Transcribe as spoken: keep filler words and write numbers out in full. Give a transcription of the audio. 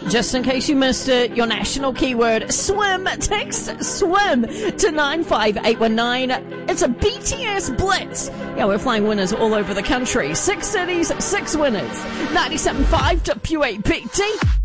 Just in case you missed it, your national keyword, swim. Text swim to nine five eight one nine. It's a B T S blitz. Yeah, we're flying winners all over the country. Six cities, six winners. ninety-seven point five W A P T.